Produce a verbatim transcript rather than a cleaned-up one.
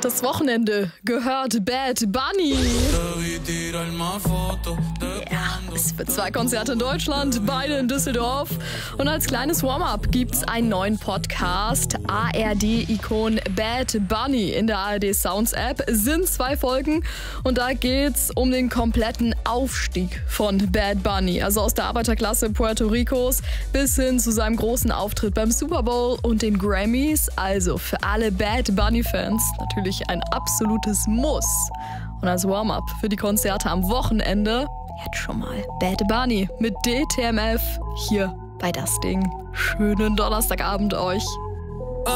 Das Wochenende gehört Bad Bunny. Ja, es wird zwei Konzerte in Deutschland, beide in Düsseldorf. Und als kleines Warm-up gibt's einen neuen Podcast. A R D-Ikon Bad Bunny in der A R D Sounds App sind zwei Folgen. Und da geht's um den kompletten Aufstieg von Bad Bunny. Also aus der Arbeiterklasse Puerto Ricos bis hin zu seinem großen Auftritt beim Super Bowl und den Grammys. Also für alle Bad Bunny-Fans natürlich ein absolutes Muss. Und als Warm-up für die Konzerte am Wochenende jetzt schon mal Bad Bunny mit D T M F hier bei Das Ding. Schönen Donnerstagabend euch.